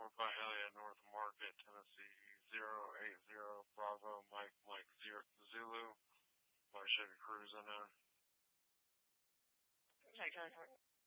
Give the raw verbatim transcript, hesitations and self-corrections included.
North Byhalia, North Market, Tennessee, zero eight zero Bravo, Mike, Mike, zero, Zulu, my Chevy Cruze in there. Okay, go ahead.